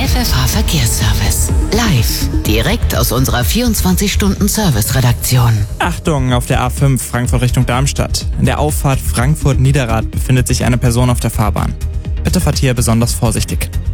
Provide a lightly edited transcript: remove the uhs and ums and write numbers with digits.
FFH Verkehrsservice. Live, direkt aus unserer 24-Stunden-Service-Redaktion. Achtung, auf der A5 Frankfurt Richtung Darmstadt. In der Auffahrt Frankfurt-Niederrad befindet sich eine Person auf der Fahrbahn. Bitte fahrt hier besonders vorsichtig.